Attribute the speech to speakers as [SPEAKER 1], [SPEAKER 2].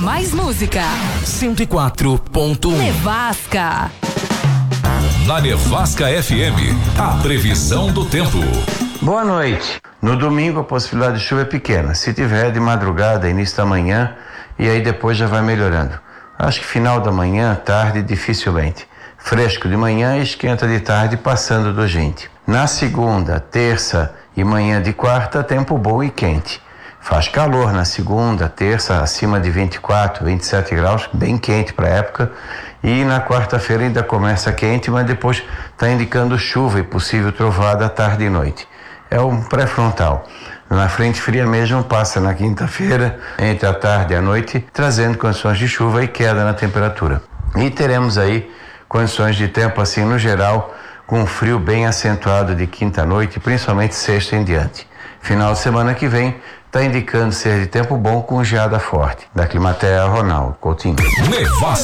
[SPEAKER 1] mais música.
[SPEAKER 2] 104.1
[SPEAKER 1] Nevasca.
[SPEAKER 3] Na Nevasca FM, a previsão do tempo.
[SPEAKER 4] Boa noite. No domingo a possibilidade de chuva é pequena. Se tiver de madrugada, início da manhã, e aí depois já vai melhorando. Acho que final da manhã, tarde, dificilmente. Fresco de manhã e esquenta de tarde, passando do 20. Na segunda, terça e manhã de quarta, tempo bom e quente. Faz calor na segunda, terça, acima de 24, 27 graus, bem quente para a época. E na quarta-feira ainda começa quente, mas depois está indicando chuva e possível trovada à tarde e noite. É um pré-frontal. Na frente fria mesmo passa na quinta-feira, entre a tarde e a noite, trazendo condições de chuva e queda na temperatura. E teremos aí condições de tempo assim no geral, com um frio bem acentuado de quinta-noite, principalmente sexta em diante. Final de semana que vem está indicando ser de tempo bom com geada forte. Da Climatea, Ronaldo Coutinho.